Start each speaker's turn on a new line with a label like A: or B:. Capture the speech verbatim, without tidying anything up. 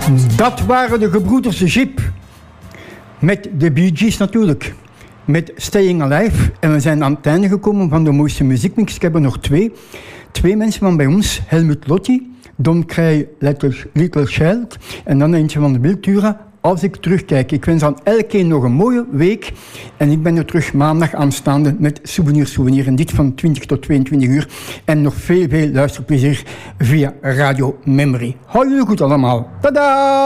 A: Dat waren de gebroeders Jeep. Met de Bee Gees natuurlijk. Met Staying Alive. En we zijn aan het einde gekomen van de mooiste muziekmix. Ik heb er nog twee. Twee mensen van bij ons. Helmut Lotti. Don't Cry Little, Little Child. En dan eentje van de Wiltura. Als ik terugkijk. Ik wens aan elke nog een mooie week. En ik ben er terug maandag aanstaande met Souvenir Souvenir. En dit van twintig tot tweeëntwintig uur. En nog veel, veel luisterplezier via Radio Memory. Hou jullie goed allemaal. Tada!